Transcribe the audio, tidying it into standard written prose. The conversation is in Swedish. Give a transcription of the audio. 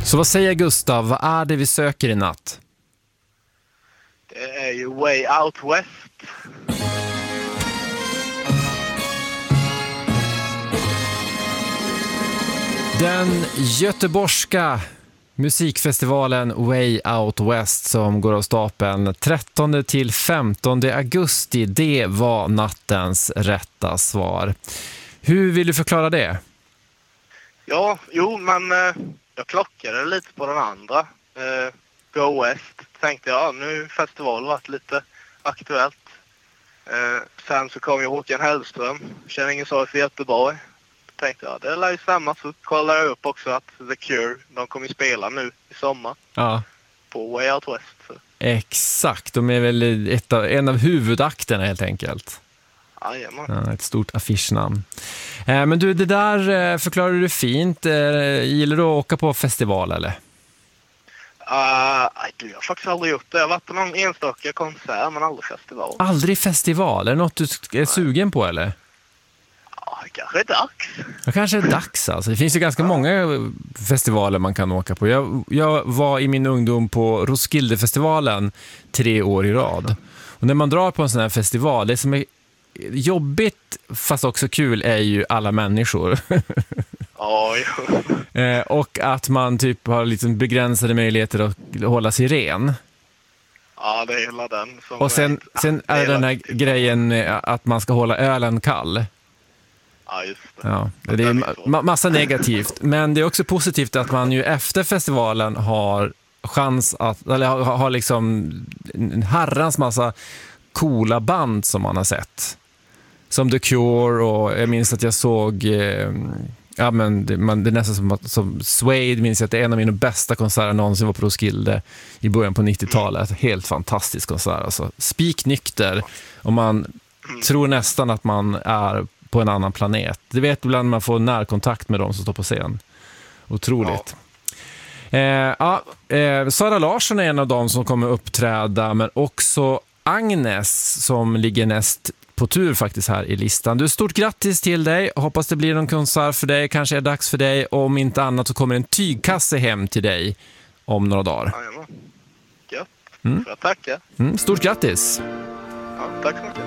Så vad säger Gustav? Vad är det vi söker i natt? Det är ju Way Out West. Den göteborgska musikfestivalen Way Out West som går av stapeln 13 till 15 augusti, det var nattens rätta svar. Hur vill du förklara det? Ja, men jag klockade lite på den andra. Go West. Tänkte jag, nu festival varit lite aktuellt. Sen så kom ju Håkan Hellström. Känner ingen sorg för Göteborg. Tänkte jag, det lär ju stämma. Så kollade jag upp också att The Cure, de kommer ju spela nu i sommar. Ja. På Way Out West. Så. Exakt, de är väl en av huvudakterna helt enkelt. Ja, ett stort affischnamn. Men du, det där förklarar du fint. Gillar du att åka på festival eller? Jag har faktiskt aldrig gjort det. Jag har varit på någon enstaka konsert men aldrig festival. Aldrig festival? Är det något du är sugen på eller? Ja, det kanske är dags. Det kanske är dags alltså. Det finns ju ganska många festivaler man kan åka på. Jag var i min ungdom på Roskildefestivalen 3 år i rad. Och när man drar på en sån här festival, det som är jobbigt fast också kul är ju alla människor. Ja, och att man typ har liksom begränsade möjligheter att hålla sig ren. Ja, det är hela den. Och sen är det den här grejen att man ska hålla ölen kall. Ja, just det. Ja, det är massa negativt. Men det är också positivt att man ju efter festivalen har chans att, eller har liksom en herrans massa coola band som man har sett. Som The Cure, och jag minns att jag såg det är nästan som Suede, minns jag att det är en av mina bästa konserter någonsin var på Roskilde i början på 90-talet. Helt fantastisk konsert alltså. Spiknykter, och man tror nästan att man är på en annan planet. Det vet ibland man får närkontakt med dem som står på scen. Otroligt. Sara Larsson är en av dem som kommer uppträda, men också Agnes som ligger näst på tur faktiskt här i listan. Du, stort grattis till dig. Hoppas det blir någon konsert för dig. Kanske är det dags för dig. Och om inte annat så kommer en tygkasse hem till dig om några dagar. Gött. Får jag tacka. Stort grattis. Ja, tack så mycket.